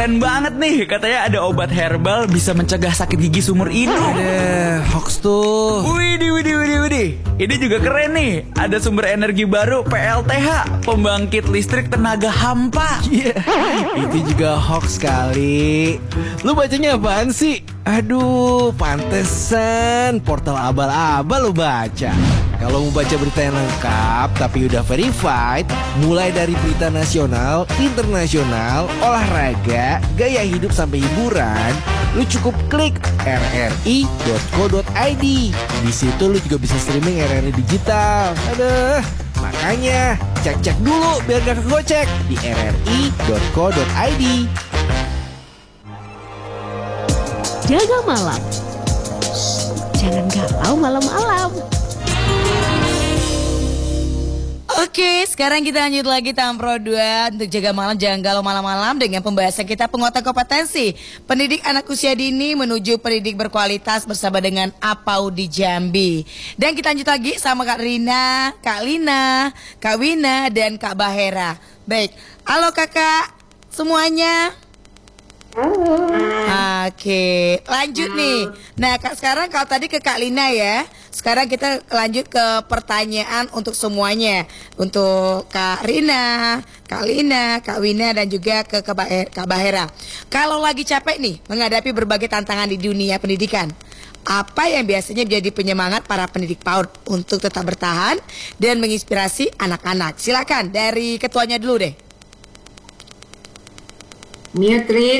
keren banget nih. Katanya ada obat herbal bisa mencegah sakit gigi seumur hidup. Hoax tuh. Widih. Ini juga keren nih. Ada sumber energi baru PLTH, pembangkit listrik tenaga hampa. Itu juga hoax kali. Lu bacanya apaan sih? Aduh, pantesan portal abal-abal lu baca. Kalau mau baca berita yang lengkap tapi udah verified, mulai dari berita nasional, internasional, olahraga, gaya hidup sampai hiburan, lu cukup klik rri.co.id. Di situ lu juga bisa streaming RRI digital. Aduh, makanya cek dulu biar gak kegocek di rri.co.id. Jaga malam. Jangan galau malam-malam. Oke, sekarang kita lanjut lagi Tampro 2 untuk jaga malam jangan galau malam-malam dengan pembahasan kita penguatan kompetensi pendidik anak usia dini menuju pendidik berkualitas bersama dengan APAUD di Jambi. Dan kita lanjut lagi sama Kak Rina, Kak Lina, Kak Wina dan Kak Bahera. Baik, halo kakak semuanya. Halo. Oke, lanjut nih. Nah, sekarang kalau tadi ke Kak Lina ya. Sekarang kita lanjut ke pertanyaan untuk semuanya. Untuk Kak Rina, Kak Lina, Kak Wina dan juga ke Kak Bahera. Kalau lagi capek nih menghadapi berbagai tantangan di dunia pendidikan, apa yang biasanya menjadi penyemangat para pendidik PAUD untuk tetap bertahan dan menginspirasi anak-anak? Silakan dari ketuanya dulu deh. Mute, Rin.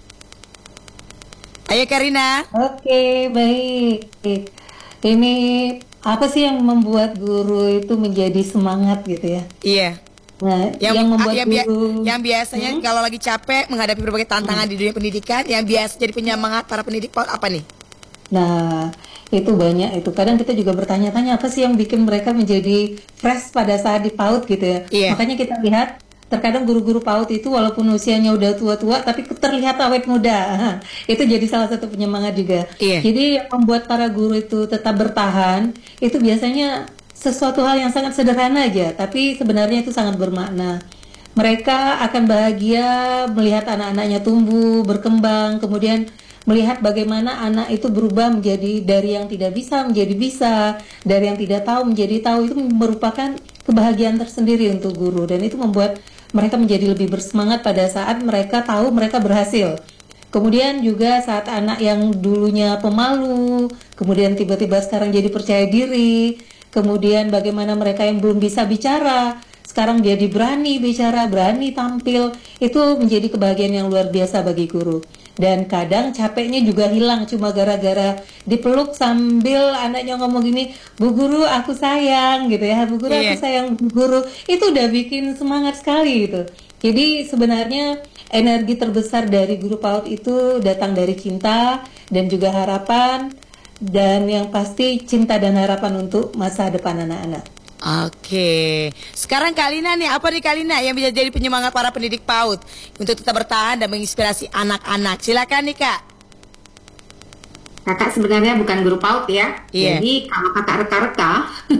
Ayo Karina. Oke, baik. Ini apa sih yang membuat guru itu menjadi semangat gitu ya? Iya. Nah, yang membuat guru yang biasanya kalau lagi capek menghadapi berbagai tantangan di dunia pendidikan, yang biasa jadi penyemangat para pendidik PAUD apa nih? Nah, itu banyak itu. Kadang kita juga bertanya-tanya apa sih yang bikin mereka menjadi fresh pada saat di PAUD gitu ya. Iya. Makanya kita lihat terkadang guru-guru PAUD itu walaupun usianya udah tua-tua tapi terlihat awet muda. Itu jadi salah satu penyemangat juga. Iya. Jadi yang membuat para guru itu tetap bertahan itu biasanya sesuatu hal yang sangat sederhana aja, tapi sebenarnya itu sangat bermakna. Mereka akan bahagia melihat anak-anaknya tumbuh, berkembang, kemudian melihat bagaimana anak itu berubah menjadi dari yang tidak bisa menjadi bisa, dari yang tidak tahu menjadi tahu. Itu merupakan kebahagiaan tersendiri untuk guru dan itu membuat mereka menjadi lebih bersemangat pada saat mereka tahu mereka berhasil. Kemudian juga saat anak yang dulunya pemalu, kemudian tiba-tiba sekarang jadi percaya diri, kemudian bagaimana mereka yang belum bisa bicara, sekarang jadi berani bicara, berani tampil, itu menjadi kebahagiaan yang luar biasa bagi guru. Dan kadang capeknya juga hilang cuma gara-gara dipeluk sambil anaknya ngomong gini, Bu Guru aku sayang gitu ya, Bu Guru aku sayang Bu Guru. Itu udah bikin semangat sekali gitu. Jadi sebenarnya energi terbesar dari guru PAUD itu datang dari cinta dan juga harapan, dan yang pasti cinta dan harapan untuk masa depan anak-anak. Oke, sekarang Kak Lina nih, apa nih Kak Lina yang bisa jadi penyemangat para pendidik PAUD untuk tetap bertahan dan menginspirasi anak-anak? Silakan nih Kak. Kakak sebenarnya bukan guru PAUD ya. Iya. Jadi kalau kakak reka-reka,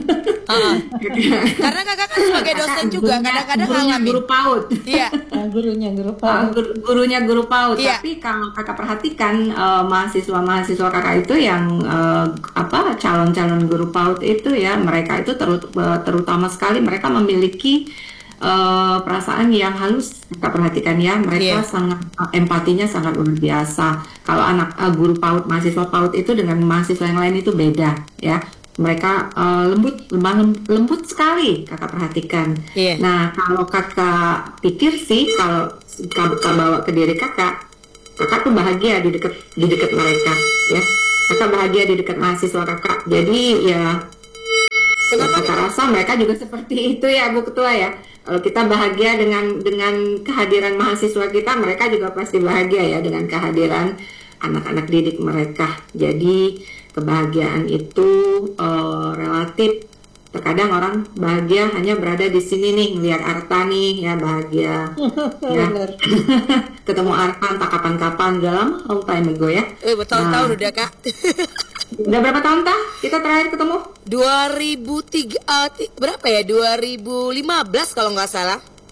karena kakak kan sebagai dosen juga kadang-kadang ngalamin. guru PAUD. Iya. Gurunya guru PAUD. Gurunya guru PAUD. Iya. Tapi kalau kakak perhatikan mahasiswa kakak itu yang calon-calon guru PAUD itu ya, mereka itu terutama sekali mereka memiliki perasaan yang halus. Kita perhatikan ya, mereka sangat empatinya sangat luar biasa. Kalau anak guru PAUD, mahasiswa PAUD itu dengan mahasiswa yang lain itu beda ya. Mereka lembut sekali, kakak perhatikan. Nah, kalau kakak pikir sih, kalau kakak bawa ke diri kakak tuh bahagia di dekat mereka ya. Kakak bahagia di dekat mahasiswa kakak. Jadi ya, kakak rasa mereka juga seperti itu ya, Bu Ketua ya. Kalau kita bahagia dengan kehadiran mahasiswa kita, mereka juga pasti bahagia ya dengan kehadiran anak-anak didik mereka. Jadi kebahagiaan itu relatif. Terkadang orang bahagia hanya berada di sini nih, ngeliat Arta nih ya bahagia. Ya. Ketemu Arta entah kapan-kapan, udah lama, long time ago ya. Bertahun-tahun udah Kak. Udah berapa tahun kita terakhir ketemu? 2003 berapa ya? 2015 kalau nggak salah.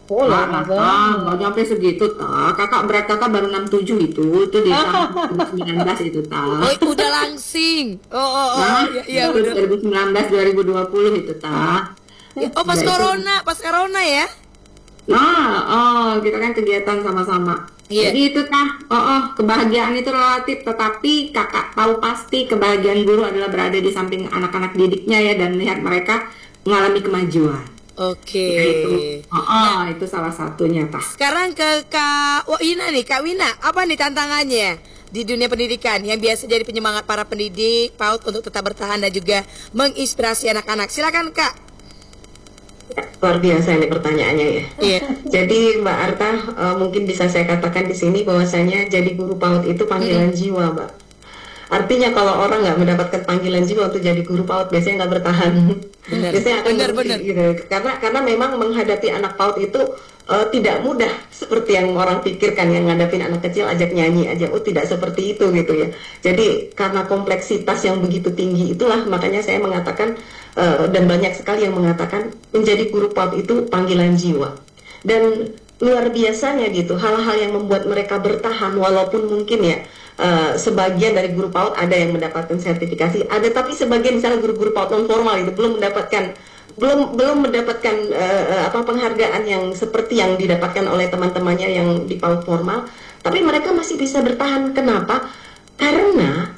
Oh, lama banget. nggak nyampe segitu ta. Berat kakak baru 67 itu di tahun 2019 itu ta. Oh, udah langsing. Nah, Iya, itu udah. 2019 2020 itu ta. Oh, pas corona ya? Nah, kita kan kegiatan sama-sama. Iya. Jadi itu kebahagiaan itu relatif, tetapi kakak tahu pasti kebahagiaan guru adalah berada di samping anak-anak didiknya ya, dan melihat mereka mengalami kemajuan. Oke. Itu salah satunya, Pak. Sekarang ke Kak Wina nih, Kak Wina, apa nih tantangannya di dunia pendidikan yang biasa jadi penyemangat para pendidik PAUD untuk tetap bertahan dan juga menginspirasi anak-anak? Silakan Kak. Luar biasa ini pertanyaannya ya. Iya. Jadi Mbak Arta, mungkin bisa saya katakan di sini bahwasanya jadi guru PAUD itu panggilan jiwa, Mbak. Artinya kalau orang nggak mendapatkan panggilan jiwa untuk jadi guru PAUD, biasanya nggak bertahan. Biasanya akan Benar. gitu. Karena memang menghadapi anak PAUD itu tidak mudah seperti yang orang pikirkan, yang ngadapin anak kecil ajak nyanyi aja. Oh, tidak seperti itu gitu ya. Jadi karena kompleksitas yang begitu tinggi itulah makanya saya mengatakan dan banyak sekali yang mengatakan menjadi guru PAUD itu panggilan jiwa. Dan luar biasanya gitu, hal-hal yang membuat mereka bertahan walaupun mungkin ya sebagian dari guru PAUD ada yang mendapatkan sertifikasi, ada, tapi sebagian misalnya guru-guru PAUD non formal itu belum mendapatkan penghargaan yang seperti yang didapatkan oleh teman-temannya yang di PAUD formal, tapi mereka masih bisa bertahan. Kenapa? Karena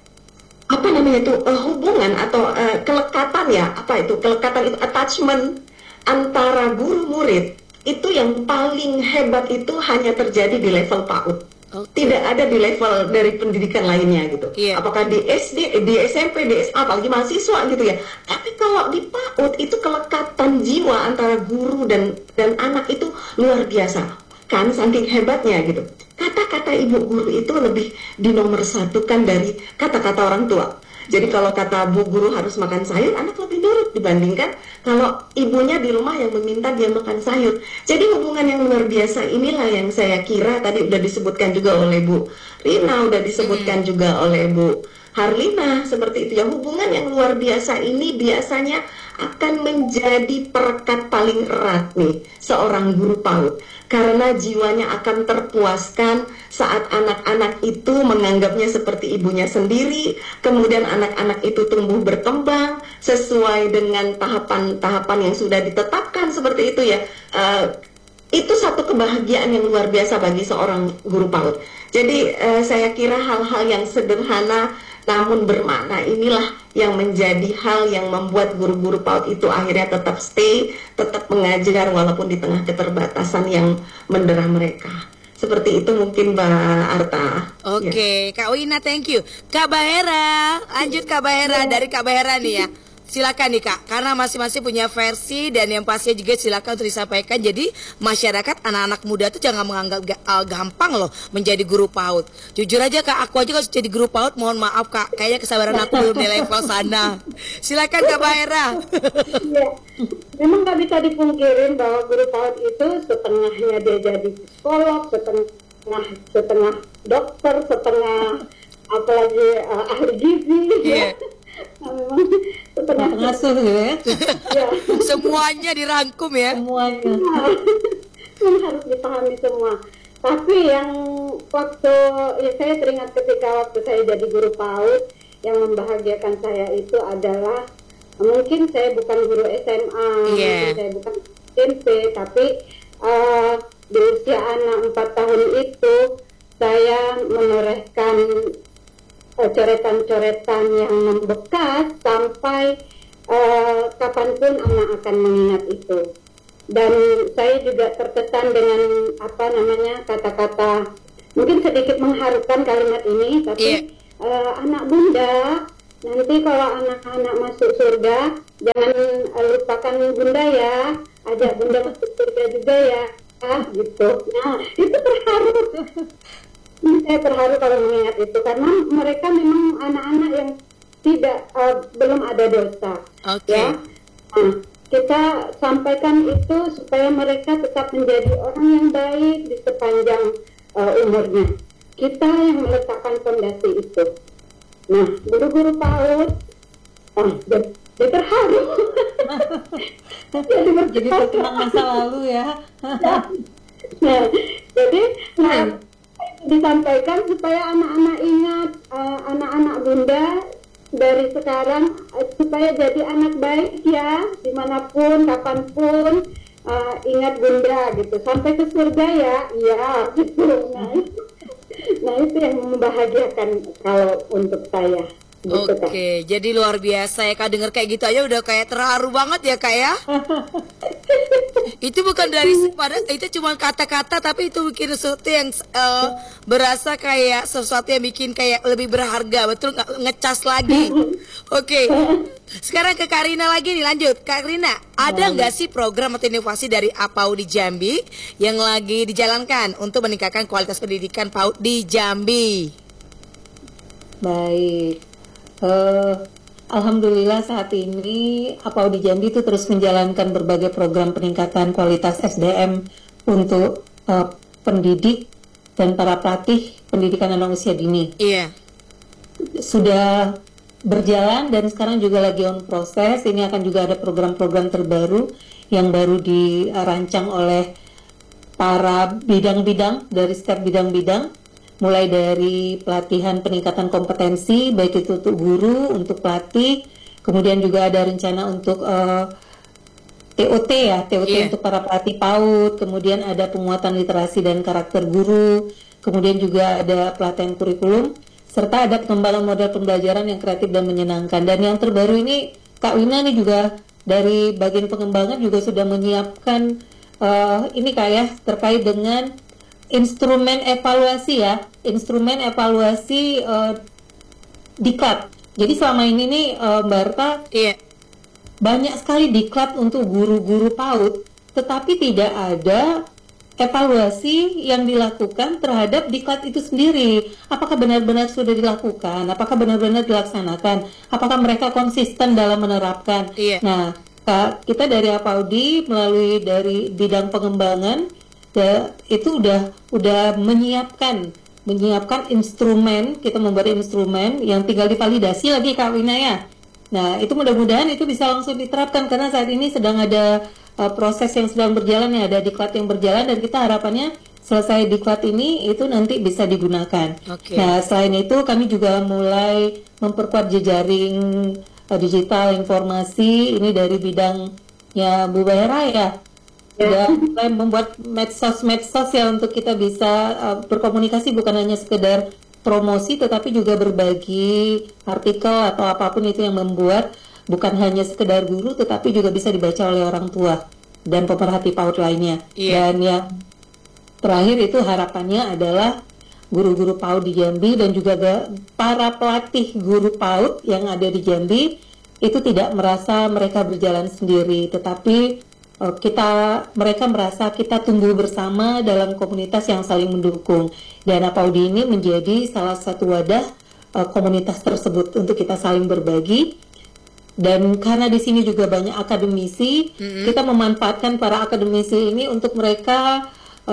hubungan atau kelekatan itu attachment antara guru murid itu yang paling hebat itu hanya terjadi di level PAUD. Tidak ada di level dari pendidikan lainnya gitu. Apakah di SD, di SMP, di SMA, apalagi mahasiswa gitu ya. Tapi kalau di PAUD itu kelekatan jiwa antara guru dan anak itu luar biasa. Kan saking hebatnya gitu. Kata-kata ibu guru itu lebih dinomorsatukan dari kata-kata orang tua. Jadi kalau kata bu guru harus makan sayur, anak lebih nurut dibandingkan kalau ibunya di rumah yang meminta dia makan sayur. Jadi hubungan yang luar biasa inilah yang saya kira tadi udah disebutkan juga oleh Bu Rina, udah disebutkan juga oleh Bu Harlina, seperti itu ya. Hubungan yang luar biasa ini biasanya akan menjadi perekat paling erat nih seorang guru PAUD, karena jiwanya akan terpuaskan saat anak-anak itu menganggapnya seperti ibunya sendiri, kemudian anak-anak itu tumbuh berkembang sesuai dengan tahapan-tahapan yang sudah ditetapkan seperti itu ya. Itu satu kebahagiaan yang luar biasa bagi seorang guru PAUD. Jadi saya kira hal-hal yang sederhana namun bermakna inilah yang menjadi hal yang membuat guru-guru PAUD itu akhirnya tetap stay, tetap mengajar walaupun di tengah keterbatasan yang mendera mereka. Seperti itu mungkin Mbak Arta. Oke, Kak Wina, thank you. Kak Bahera, lanjut Kak Bahera, dari Kak Bahera nih ya. Silakan nih Kak, karena masing-masing punya versi dan yang pastinya juga silakan untuk disampaikan. Jadi masyarakat, anak-anak muda tuh jangan menganggap gampang loh menjadi guru PAUD. Jujur aja Kak, aku aja kalau jadi guru PAUD, mohon maaf Kak, kayaknya kesabaran aku belum di level sana. Silakan Kak Bahera. Iya, memang nggak bisa dipungkirin bahwa guru PAUD itu setengahnya dia jadi psikolog, setengah dokter, setengah apalagi ahli gizi. Iya. Nah, memang setengah Pengasuh gitu ya. ya, Semuanya dirangkum ya. Semuanya. memang harus dipahami semua. Tapi yang waktu saya teringat ketika waktu saya jadi guru PAUD, yang membahagiakan saya itu adalah mungkin saya bukan guru SMA, mungkin saya bukan SMP, tapi di usia anak 4 tahun itu saya menorehkan coretan-coretan yang membekas sampai kapanpun anak akan mengingat itu. Dan saya juga terkesan dengan kata-kata mungkin sedikit mengharukan kalimat ini, tapi anak bunda, nanti kalau anak-anak masuk surga jangan lupakan bunda ya, ajak bunda masuk surga juga ya, gitu. Nah itu terharu. Saya terharu kalau mengingat itu, karena mereka memang anak-anak yang belum ada dosa. Ya. Nah, kita sampaikan itu supaya mereka tetap menjadi orang yang baik di sepanjang umurnya. Kita yang meletakkan fondasi itu. Nah, guru-guru PAUD, dia terharu. Jadi terkenang masa lalu ya. Nah, jadi disampaikan supaya anak-anak ingat, anak-anak bunda dari sekarang supaya jadi anak baik ya, dimanapun, kapanpun, ingat bunda gitu, sampai ke surga ya, iya gitu. Nah itu yang membahagiakan kalau untuk saya. Gitu, Oke, jadi luar biasa ya Kak, denger kayak gitu aja udah kayak terharu banget ya Kak ya. Itu bukan dari itu cuma kata-kata, tapi itu bikin sesuatu yang berasa kayak sesuatu yang bikin kayak lebih berharga, betul, nggak ngecas lagi. Oke, sekarang ke Karina lagi nih, lanjut Kak Rina, ada nggak sih program atau inovasi dari APAUD di Jambi yang lagi dijalankan untuk meningkatkan kualitas pendidikan PAUD di Jambi? Baik. Alhamdulillah saat ini APAUD di Jambi itu terus menjalankan berbagai program peningkatan kualitas SDM untuk pendidik dan para pelatih pendidikan anak usia dini. Iya. Sudah berjalan dan sekarang juga lagi on proses. Ini akan juga ada program-program terbaru yang baru dirancang oleh para bidang-bidang dari setiap bidang-bidang. Mulai dari pelatihan peningkatan kompetensi, baik itu untuk guru, untuk pelatih, kemudian juga ada rencana untuk TOT ya, TOT untuk para pelatih PAUD, kemudian ada penguatan literasi dan karakter guru, kemudian juga ada pelatihan kurikulum, serta ada pengembangan model pembelajaran yang kreatif dan menyenangkan. Dan yang terbaru ini, Kak Wina nih juga dari bagian pengembangan juga sudah menyiapkan ini Kak ya, terkait dengan instrumen evaluasi ya, instrumen evaluasi diklat. Jadi selama ini nih Mbak Arta, banyak sekali diklat untuk guru-guru PAUD, tetapi tidak ada evaluasi yang dilakukan terhadap diklat itu sendiri. Apakah benar-benar sudah dilakukan? Apakah benar-benar dilaksanakan? Apakah mereka konsisten dalam menerapkan? Nah, kita dari APAUD melalui dari bidang pengembangan itu udah menyiapkan instrumen, kita membuat instrumen yang tinggal divalidasi lagi Kak Wina ya. Nah itu mudah-mudahan itu bisa langsung diterapkan karena saat ini sedang ada proses yang sedang berjalan ya, ada diklat yang berjalan dan kita harapannya selesai diklat ini itu nanti bisa digunakan. Nah selain itu kami juga mulai memperkuat jejaring digital informasi ini dari bidangnya Bu Baira ya. Sudah mulai membuat medsos ya untuk kita bisa berkomunikasi bukan hanya sekedar promosi tetapi juga berbagi artikel atau apapun itu yang membuat bukan hanya sekedar guru tetapi juga bisa dibaca oleh orang tua dan pemerhati PAUD lainnya. Dan yang terakhir itu harapannya adalah guru-guru PAUD di Jambi dan juga para pelatih guru PAUD yang ada di Jambi itu tidak merasa mereka berjalan sendiri tetapi mereka merasa kita tumbuh bersama dalam komunitas yang saling mendukung dan APAUD ini menjadi salah satu wadah komunitas tersebut untuk kita saling berbagi dan karena di sini juga banyak akademisi kita memanfaatkan para akademisi ini untuk mereka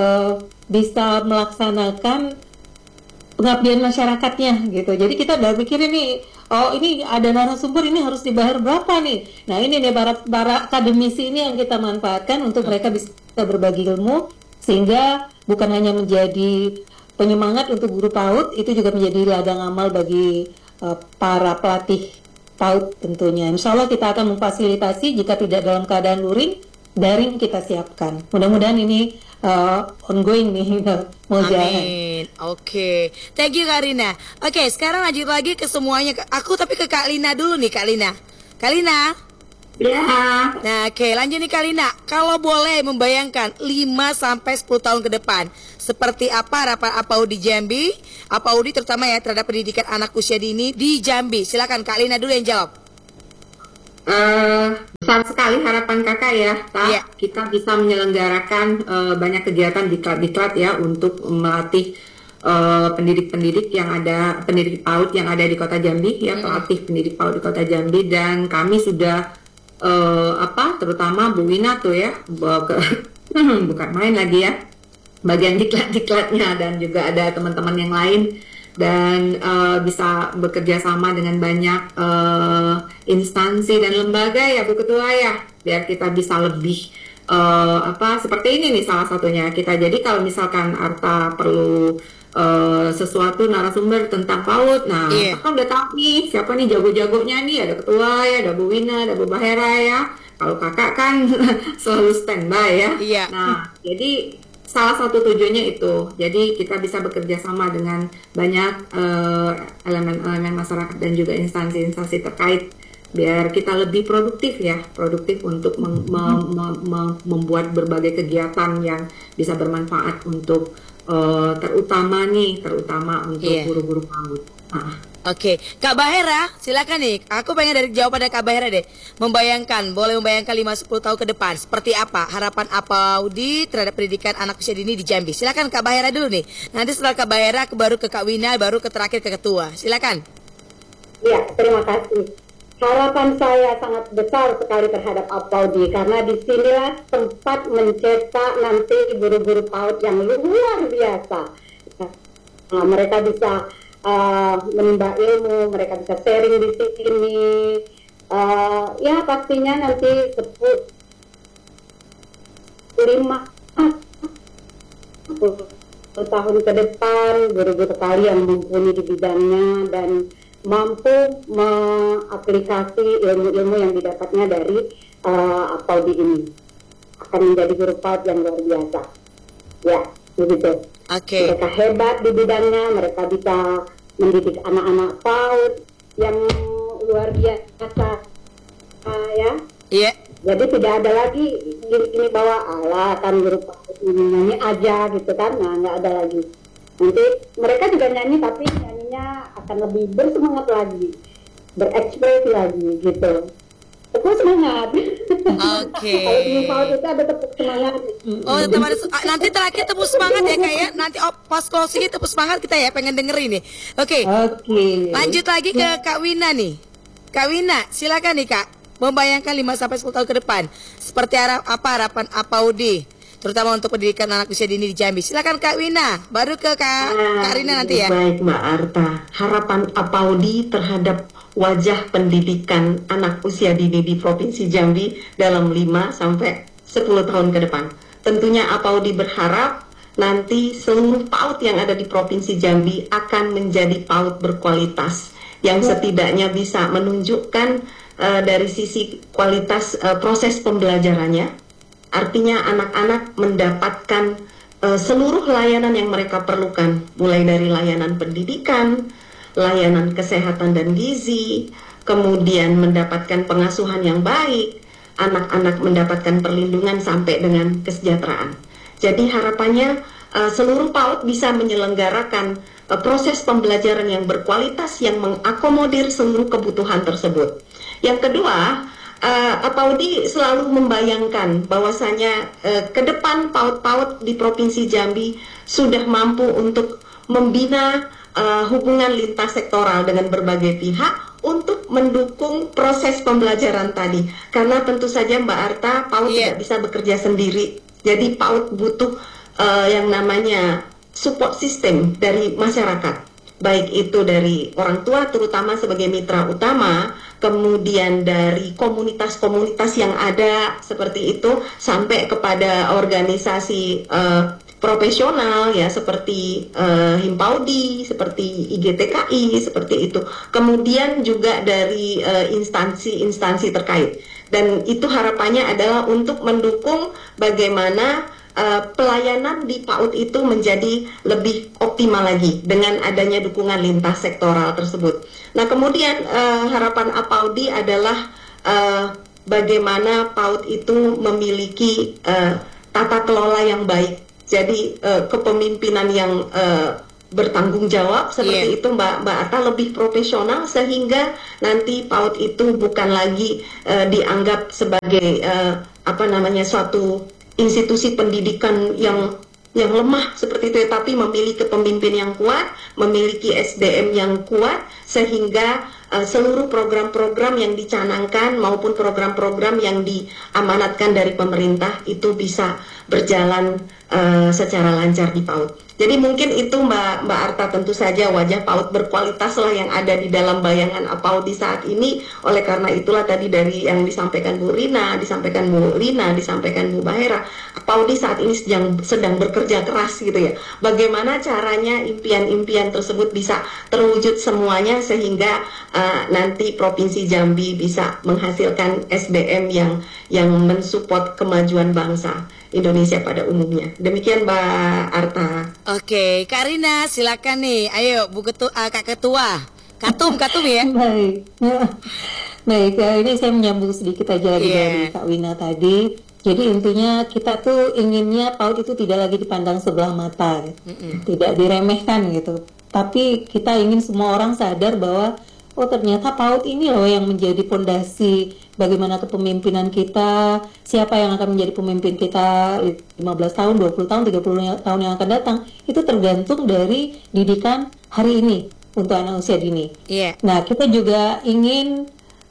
bisa melaksanakan pengabdian masyarakatnya gitu. Jadi kita udah pikir ini ini ada narasumber ini harus dibayar berapa nih. Nah ini nih para akademisi ini yang kita manfaatkan untuk mereka bisa berbagi ilmu sehingga bukan hanya menjadi penyemangat untuk guru PAUD, itu juga menjadi ladang amal bagi para pelatih PAUD tentunya. Insya Allah kita akan memfasilitasi jika tidak dalam keadaan luring, daring kita siapkan. Mudah-mudahan ini ongoing nih mau jalan. Amin. Oke. Thank you Kak Rina. Oke, sekarang lanjut lagi ke semuanya. Aku tapi ke Kak Lina dulu nih Kak Lina. Kak Lina. Ya. Nah, oke, lanjut nih Kak Lina. Kalau boleh membayangkan 5 sampai 10 tahun ke depan, seperti apa harapan APAUD di Jambi? APAUD terutama ya terhadap pendidikan anak usia dini di Jambi. Silakan Kak Lina dulu yang jawab. Besar sekali harapan kakak ya, kita bisa menyelenggarakan banyak kegiatan diklat ya untuk melatih pendidik-pendidik yang ada, pendidik PAUD yang ada di Kota Jambi ya, pelatih pendidik PAUD di Kota Jambi dan kami sudah terutama Bu Wina tuh ya, bukan main lagi ya, bagian diklat-diklatnya dan juga ada teman-teman yang lain dan bisa bekerja sama dengan banyak instansi dan lembaga ya Bu Ketua ya, biar kita bisa lebih seperti ini nih salah satunya kita. Jadi kalau misalkan Arta perlu sesuatu narasumber tentang PAUD, nah kan udah tahu nih siapa nih jago-jagonya nih, ada Ketua ya, ada Bu Wina, ada Bu Bahera ya. Kalau kakak kan selalu standby ya. Iya. Nah, jadi salah satu tujuannya itu, jadi kita bisa bekerja sama dengan banyak elemen-elemen masyarakat dan juga instansi-instansi terkait, biar kita lebih produktif ya, produktif untuk membuat berbagai kegiatan yang bisa bermanfaat untuk terutama untuk guru-guru PAUD. Oke, Kak Bahera, silakan nih. Aku pengen dari jawaban dari Kak Bahera deh. Boleh membayangkan 5-10 tahun ke depan seperti apa harapan APAUDI terhadap pendidikan anak usia dini di Jambi. Silakan Kak Bahera dulu nih. Nanti setelah Kak Bahera baru ke Kak Wina, baru terakhir ke Ketua. Silakan. Ya, terima kasih. Harapan saya sangat besar sekali terhadap APAUDI karena disinilah tempat mencetak nanti guru-guru PAUD yang luar biasa. Nah, mereka bisa menimba ilmu, mereka bisa sharing di sini. Ya pastinya nanti 5 tahun ke depan guru-guru kalian mumpuni di bidangnya dan mampu mengaplikasi ilmu-ilmu yang didapatnya dari APAUDI ini, akan menjadi guru PAUD yang luar biasa. Ya, begitu. Oke. Mereka hebat di bidangnya, mereka bisa mendidik anak-anak PAUD yang luar biasa, ya. Iya. Jadi tidak ada lagi ini bahwa kan guru PAUD nyanyi aja gitu kan, nah nggak ada lagi. Nanti mereka juga nyanyi tapi nyanyinya akan lebih bersemangat lagi, berekspresi lagi gitu. Tepuk semangat. Oke. Kalau di PAUD itu ada tepuk semangat. Oh, nanti terakhir tepuk semangat ya Kak ya. Nanti pas closing tepuk semangat kita ya, pengen dengerin nih. Oke. Lanjut lagi ke Kak Wina nih. Kak Wina, silakan nih Kak. Membayangkan 5-10 tahun ke depan seperti apa harapan APAUDI terutama untuk pendidikan anak usia dini di Jambi. Silakan Kak Wina, baru ke Kak Rina nanti ya. Baik Mbak Arta, harapan APAUDI terhadap wajah pendidikan anak usia dini di Provinsi Jambi dalam 5-10 tahun ke depan. Tentunya APAUDI berharap nanti seluruh PAUD yang ada di Provinsi Jambi akan menjadi PAUD berkualitas yang setidaknya bisa menunjukkan dari sisi kualitas proses pembelajarannya. Artinya anak-anak mendapatkan seluruh layanan yang mereka perlukan, mulai dari layanan pendidikan, layanan kesehatan dan gizi, kemudian mendapatkan pengasuhan yang baik, anak-anak mendapatkan perlindungan sampai dengan kesejahteraan. Jadi harapannya seluruh PAUD bisa menyelenggarakan proses pembelajaran yang berkualitas yang mengakomodir seluruh kebutuhan tersebut. Yang kedua, APAUDI selalu membayangkan bahwasanya ke depan PAUD-PAUD di Provinsi Jambi sudah mampu untuk membina hubungan lintas sektoral dengan berbagai pihak untuk mendukung proses pembelajaran tadi. Karena tentu saja Mbak Arta, PAUD tidak bisa bekerja sendiri. Jadi PAUD butuh yang namanya support system dari masyarakat. Baik itu dari orang tua terutama sebagai mitra utama, kemudian dari komunitas-komunitas yang ada seperti itu, sampai kepada organisasi profesional ya seperti Himpaudi, seperti IGTKI, seperti itu. Kemudian juga dari instansi-instansi terkait. Dan itu harapannya adalah untuk mendukung bagaimana pelayanan di PAUD itu menjadi lebih optimal lagi dengan adanya dukungan lintas sektoral tersebut. Nah, kemudian harapan APAUDI adalah bagaimana PAUD itu memiliki tata kelola yang baik. Jadi kepemimpinan yang bertanggung jawab seperti itu Mbak Atta, lebih profesional sehingga nanti PAUD itu bukan lagi dianggap sebagai suatu institusi pendidikan yang lemah seperti itu, tapi memiliki pemimpin yang kuat, memiliki SDM yang kuat, sehingga seluruh program-program yang dicanangkan maupun program-program yang diamanatkan dari pemerintah itu bisa berjalan secara lancar di PAUD. Jadi mungkin itu Mbak Arta, tentu saja wajah PAUD berkualitas lah yang ada di dalam bayangan APAUDI saat ini. Oleh karena itulah tadi dari yang disampaikan Bu Rina, disampaikan Bu Lina, disampaikan Bu Bahera, APAUDI saat ini sedang bekerja keras gitu ya. Bagaimana caranya impian-impian tersebut bisa terwujud semuanya sehingga nanti Provinsi Jambi bisa menghasilkan SDM yang mensupport kemajuan bangsa Indonesia pada umumnya. Demikian Mbak Arta. Oke, Kak Rina silakan nih. Ayo Bu Kak Ketua. Katum ya. Baik. Baik, ini saya menyambung sedikit aja lagi dari Kak Wina tadi. Jadi intinya kita tuh inginnya PAUD itu tidak lagi dipandang sebelah mata, tidak diremehkan gitu. Tapi kita ingin semua orang sadar bahwa oh ternyata PAUD ini loh yang menjadi pondasi bagaimana kepemimpinan kita, siapa yang akan menjadi pemimpin kita 15 tahun, 20 tahun, 30 tahun yang akan datang, itu tergantung dari didikan hari ini untuk anak usia dini. Nah, kita juga ingin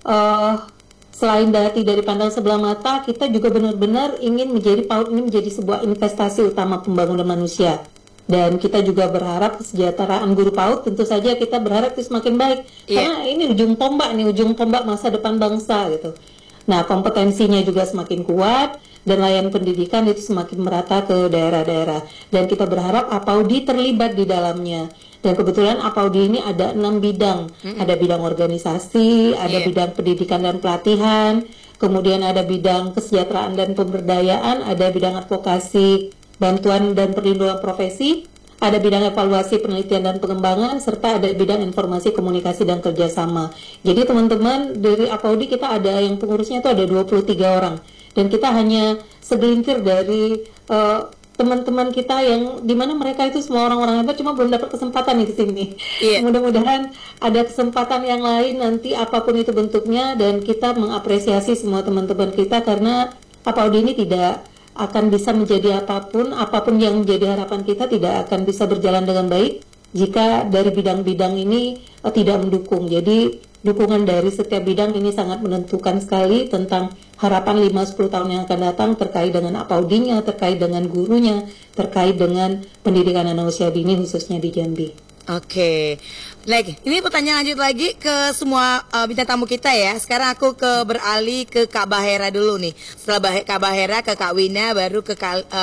selain tidak dipandang sebelah mata, kita juga benar-benar ingin menjadi PAUD ini menjadi sebuah investasi utama pembangunan manusia. Dan kita juga berharap kesejahteraan guru PAUD, tentu saja kita berharap itu semakin baik. Karena ini ujung tombak masa depan bangsa gitu. Nah, kompetensinya juga semakin kuat dan layanan pendidikan itu semakin merata ke daerah-daerah. Dan kita berharap APAUDI terlibat di dalamnya. Dan kebetulan APAUDI ini ada 6 bidang. Ada bidang organisasi, ada bidang pendidikan dan pelatihan, kemudian ada bidang kesejahteraan dan pemberdayaan, ada bidang advokasi, bantuan dan perlindungan profesi, ada bidang evaluasi penelitian dan pengembangan, serta ada bidang informasi komunikasi dan kerjasama. Jadi teman-teman dari APAUDI kita ada yang pengurusnya itu ada 23 orang, dan kita hanya segelintir dari teman-teman kita yang dimana mereka itu semua orang-orang hebat, cuma belum dapat kesempatan di sini. Mudah-mudahan ada kesempatan yang lain nanti apapun itu bentuknya, dan kita mengapresiasi semua teman-teman kita karena APAUDI ini tidak akan bisa menjadi apapun yang menjadi harapan kita tidak akan bisa berjalan dengan baik jika dari bidang-bidang ini tidak mendukung. Jadi dukungan dari setiap bidang ini sangat menentukan sekali tentang harapan 5-10 tahun yang akan datang terkait dengan APAUDI-nya, terkait dengan gurunya, terkait dengan pendidikan anak usia dini khususnya di Jambi. Oke. Lagi, ini pertanyaan lanjut lagi ke semua bintang tamu kita ya. Sekarang aku beralih ke Kak Bahera dulu nih. Setelah Kak Bahera ke Kak Wina, baru ke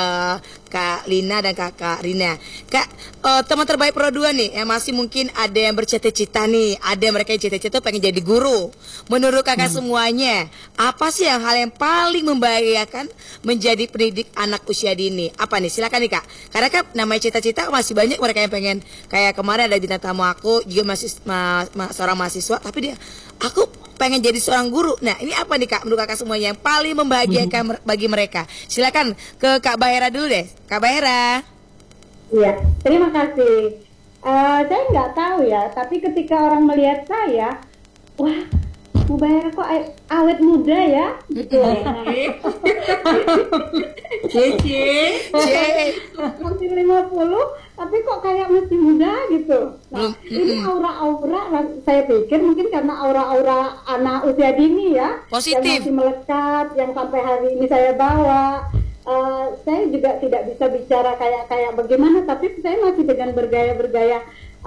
Kak Lina dan Kak Rina. Kak, teman terbaik Pro 2 nih, yang masih mungkin ada yang bercita-cita nih, ada mereka yang cita-cita pengen jadi guru. Menurut kakak semuanya, apa sih hal yang paling membahagiakan menjadi pendidik anak usia dini? Apa nih? Silakan nih Kak. Karena kan namanya cita-cita masih banyak mereka yang pengen. Kayak kemarin ada bintang tamu aku juga masih seorang mahasiswa, tapi aku pengen jadi seorang guru. Nah, ini apa nih Kak menurut kakak semuanya yang paling membahagiakan bagi mereka? Silakan ke Kak Bahera dulu deh. Kak Bahera. Iya, terima kasih. Saya nggak tahu ya, tapi ketika orang melihat saya, wah, Bu Bahera kok awet muda ya, gitu. Masih 50, tapi kok kayak masih muda gitu. Nah, ini aura-aura, saya pikir mungkin karena aura-aura anak usia dini ya, positif, yang masih melekat, yang sampai hari ini saya bawa. Saya juga tidak bisa bicara kayak bagaimana, tapi saya masih dengan bergaya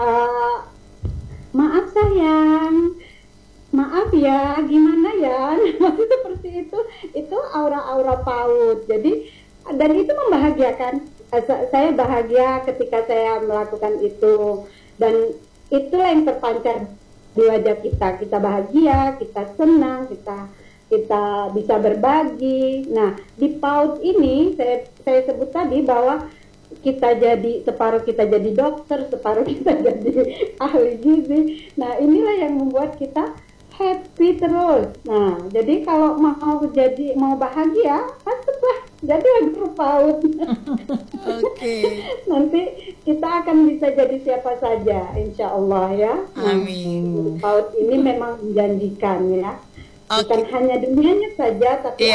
maaf sayang, maaf ya, gimana ya, masih seperti itu aura-aura PAUD. Jadi dan itu membahagiakan. Saya bahagia ketika saya melakukan itu, dan itulah yang terpancar di wajah kita. Kita bahagia, kita senang, kita bisa berbagi. Nah, di PAUD ini saya sebut tadi bahwa kita jadi separuh kita jadi dokter, separuh kita jadi ahli gizi. Nah, inilah yang membuat kita happy terus. Nah, jadi kalau mau bahagia, masuklah jadi guru PAUD. Oke. Nanti kita akan bisa jadi siapa saja, insya Allah ya. Amin. PAUD ini memang menjanjikan ya. Bukan hanya dunianya saja, tapi